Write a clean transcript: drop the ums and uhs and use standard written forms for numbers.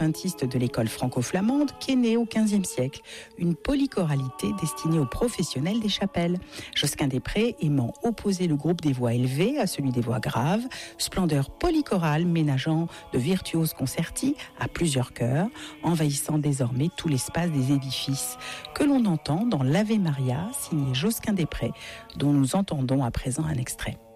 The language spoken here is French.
instrumentiste de l'école franco-flamande qui est née au XVe siècle, une polychoralité destinée aux professionnels des chapelles. Josquin-des-Prés aimant opposer le groupe des voix élevées à celui des voix graves, splendeur polychorale ménageant de virtuoses concerti à plusieurs chœurs, envahissant désormais tout l'espace des édifices, que l'on entend dans l'Ave Maria signé Josquin-des-Prés, dont nous entendons à présent un extrait.